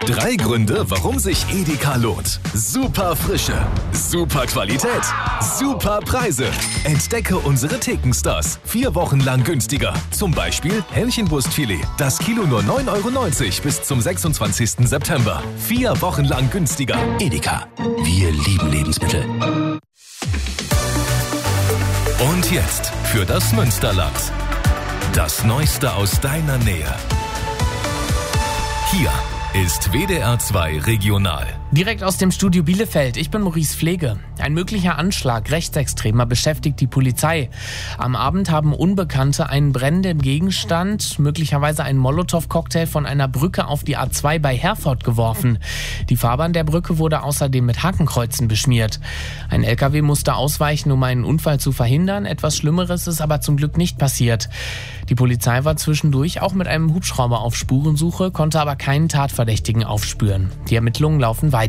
3 Gründe, warum sich Edeka lohnt. Super Frische, super Qualität, super Preise. Entdecke unsere Thekenstars. 4 Wochen lang günstiger. Zum Beispiel Hähnchenbrustfilet. Das Kilo nur 9,90 € bis zum 26. September. 4 Wochen lang günstiger. Edeka. Wir lieben Lebensmittel. Und jetzt für das Münsterland. Das Neueste aus deiner Nähe. Hier ist WDR 2 Regional. Direkt aus dem Studio Bielefeld. Ich bin Maurice Pflege. Ein möglicher Anschlag Rechtsextremer beschäftigt die Polizei. Am Abend haben Unbekannte einen brennenden Gegenstand, möglicherweise einen Molotow-Cocktail, von einer Brücke auf die A2 bei Herford geworfen. Die Fahrbahn der Brücke wurde außerdem mit Hakenkreuzen beschmiert. Ein LKW musste ausweichen, um einen Unfall zu verhindern. Etwas Schlimmeres ist aber zum Glück nicht passiert. Die Polizei war zwischendurch auch mit einem Hubschrauber auf Spurensuche, konnte aber keinen Tatverdächtigen aufspüren. Die Ermittlungen laufen weiter.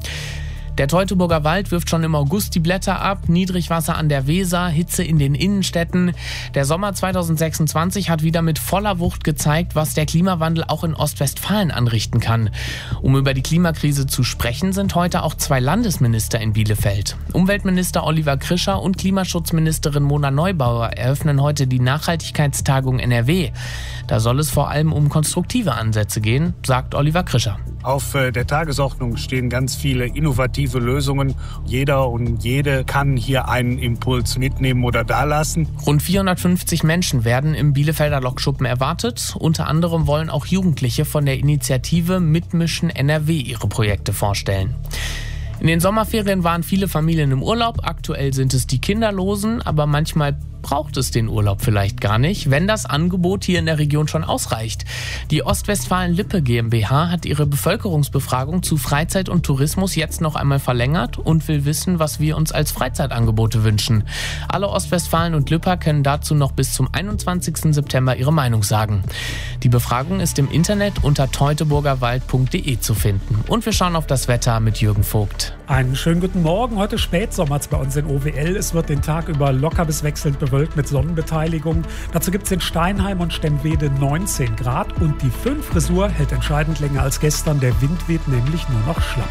Der Teutoburger Wald wirft schon im August die Blätter ab, Niedrigwasser an der Weser, Hitze in den Innenstädten. Der Sommer 2026 hat wieder mit voller Wucht gezeigt, was der Klimawandel auch in Ostwestfalen anrichten kann. Um über die Klimakrise zu sprechen, sind heute auch 2 Landesminister in Bielefeld. Umweltminister Oliver Krischer und Klimaschutzministerin Mona Neubauer eröffnen heute die Nachhaltigkeitstagung NRW. Da soll es vor allem um konstruktive Ansätze gehen, sagt Oliver Krischer. Auf der Tagesordnung stehen ganz viele innovative Lösungen. Jeder und jede kann hier einen Impuls mitnehmen oder dalassen. Rund 450 Menschen werden im Bielefelder Lokschuppen erwartet. Unter anderem wollen auch Jugendliche von der Initiative Mitmischen NRW ihre Projekte vorstellen. In den Sommerferien waren viele Familien im Urlaub. Aktuell sind es die Kinderlosen, aber manchmal braucht es den Urlaub vielleicht gar nicht, wenn das Angebot hier in der Region schon ausreicht. Die Ostwestfalen-Lippe GmbH hat ihre Bevölkerungsbefragung zu Freizeit und Tourismus jetzt noch einmal verlängert und will wissen, was wir uns als Freizeitangebote wünschen. Alle Ostwestfalen und Lipper können dazu noch bis zum 21. September ihre Meinung sagen. Die Befragung ist im Internet unter teutoburgerwald.de zu finden. Und wir schauen auf das Wetter mit Jürgen Vogt. Einen schönen guten Morgen. Heute spätsommerz bei uns in OWL. Es wird den Tag über locker bis wechselnd bewölkt mit Sonnenbeteiligung. Dazu gibt es in Steinheim und Stemwede 19 Grad und die 5 Frisur hält entscheidend länger als gestern. Der Wind weht nämlich nur noch schlapp.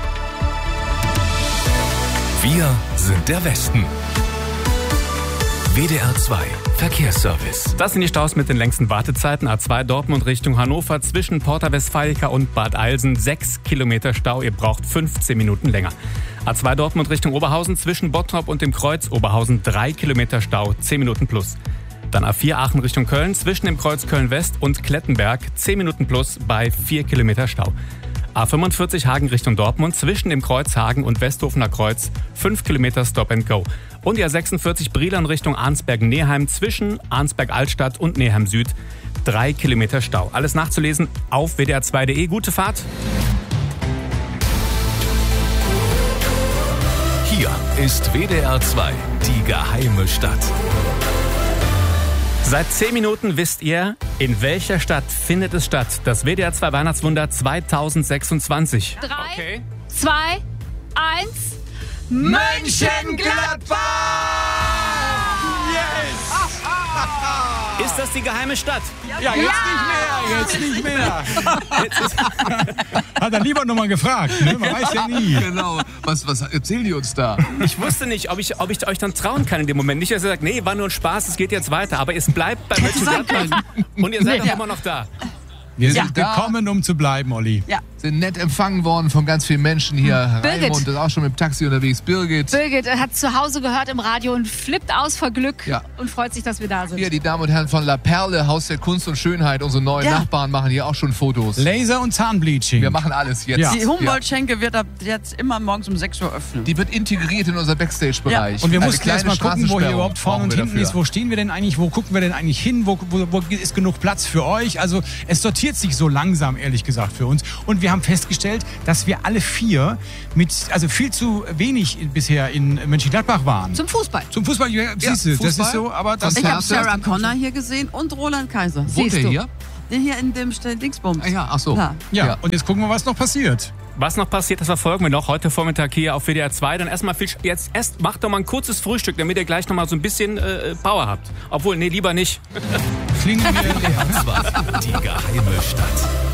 Wir sind der Westen. WDR 2 Verkehrsservice. Das sind die Staus mit den längsten Wartezeiten. A2 Dortmund Richtung Hannover zwischen Porta Westfalica und Bad Eilsen. 6 Kilometer Stau, ihr braucht 15 Minuten länger. A2 Dortmund Richtung Oberhausen zwischen Bottrop und dem Kreuz Oberhausen. 3 Kilometer Stau, 10 Minuten plus. Dann A4 Aachen Richtung Köln zwischen dem Kreuz Köln-West und Klettenberg. 10 Minuten plus bei 4 Kilometer Stau. A45 Hagen Richtung Dortmund zwischen dem Kreuz Hagen und Westhofener Kreuz. 5 Kilometer Stop and Go. Und die A46 Brilon Richtung Arnsberg-Neheim zwischen Arnsberg-Altstadt und Neheim Süd. 3 Kilometer Stau. Alles nachzulesen auf wdr2.de. Gute Fahrt. Hier ist WDR 2, die geheime Stadt. Seit 10 Minuten wisst ihr, in welcher Stadt findet es statt. Das WDR 2 Weihnachtswunder 2026. 3, Okay. 2, 1. Mönchengladbach! Ist das die geheime Stadt? Ja, jetzt nicht mehr. Hat er lieber nochmal gefragt, ne? Man weiß ja nie. Genau. Was erzählen die uns da? Ich wusste nicht, ob ich euch dann trauen kann in dem Moment. Nicht, dass ihr sagt, nee, war nur ein Spaß, es geht jetzt weiter. Aber es bleibt bei Mönchengladbach. Und ihr seid doch immer noch da. Wir sind gekommen, um zu bleiben, Olli. Ja. Sind nett empfangen worden von ganz vielen Menschen hier. Birgit. Raimund ist auch schon mit dem Taxi unterwegs. Birgit hat zu Hause gehört im Radio und flippt aus vor Glück Ja. und freut sich, dass wir da sind. Hier, die Damen und Herren von La Perle, Haus der Kunst und Schönheit. Unsere neuen Nachbarn machen hier auch schon Fotos. Laser und Zahnbleaching. Wir machen alles jetzt. Ja. Die Humboldt-Schenke wird ab jetzt immer morgens um 6 Uhr öffnen. Die wird integriert in unser Backstage-Bereich. Und wir Eine mussten erst kleine mal gucken, wo hier Straßensperrung überhaupt vorne und brauchen wir hinten ist. dafür. Wo stehen wir denn eigentlich? Wo gucken wir denn eigentlich hin? Wo ist genug Platz für euch? Also es sortiert sich so langsam, ehrlich gesagt, für uns. Und wir haben festgestellt, dass wir alle 4 viel zu wenig bisher in Mönchengladbach waren. Zum Fußball. Zum Fußball, ja, siehst du, das Fußball. ist so, aber das Ich habe Konzerte. Sarah Connor hier gesehen und Roland Kaiser. Wohnt Siehst der du. hier? Hier in dem Dingsbums. Ah, ja, ach so. Ja. ja. Und jetzt gucken wir, was noch passiert. Was noch passiert, das verfolgen wir noch heute Vormittag hier auf WDR 2. Dann erstmal macht doch mal ein kurzes Frühstück, damit ihr gleich noch mal so ein bisschen Power habt. Obwohl, nee, lieber nicht. Fliegen wir WDR 2, die geheime Stadt.